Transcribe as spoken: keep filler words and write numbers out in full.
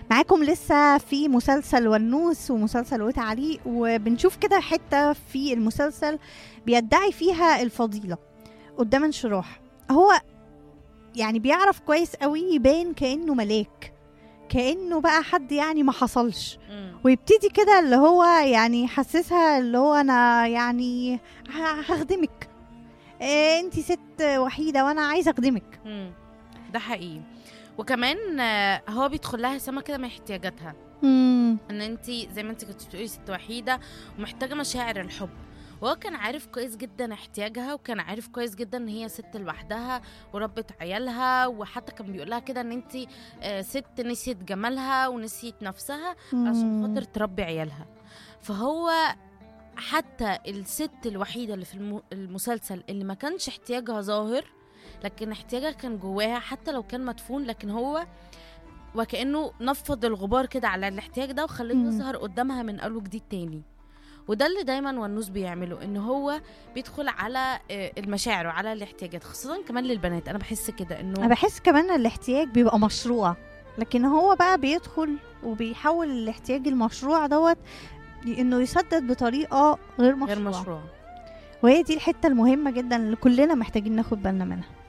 معاكم لسه في مسلسل ونوس ومسلسل وتعليق، وبنشوف كده حتة في المسلسل بيدعي فيها الفضيلة قدام انشراح. هو يعني بيعرف كويس قوي يبان كأنه ملاك، كأنه بقى حد يعني ما حصلش، ويبتدي كده اللي هو يعني يحسسها اللي هو أنا يعني ه- هخدمك، إيه انتي ست وحيدة وانا عايزة اخدمك. مم. ده حقيقي. وكمان آه، هو بيدخل لها سما كده من احتياجاتها، مم. ان انت زي ما انت كنت بتقولي ست وحيده ومحتاجه مشاعر الحب. وهو كان عارف كويس جدا احتياجها، وكان عارف كويس جدا ان هي ست لوحدها وربت عيالها، وحتى كان بيقولها كده ان انت آه، ست نسيت جمالها ونسيت نفسها عشان خاطر تربي عيالها. فهو حتى الست الوحيده اللي في الم- المسلسل اللي ما كانش احتياجها ظاهر، لكن احتياجها كان جواها حتى لو كان مدفون، لكن هو وكأنه نفض الغبار كده على الاحتياج ده وخليه مم. يظهر قدامها من أول وجديد تاني. وده اللي دايما ونوس بيعمله، ان هو بيدخل على آه، المشاعر وعلى الاحتياجات، خاصة كمان للبنات. انا بحس كده انا انه بحس كمان الاحتياج بيبقى مشروع، لكن هو بقى بيدخل وبيحول الاحتياج المشروع دوت انه يسدد بطريقة غير غير مشروعة. مشروع. وهي دي الحتة المهمة جدا اللي كلنا محتاجين ناخد بالنا منها.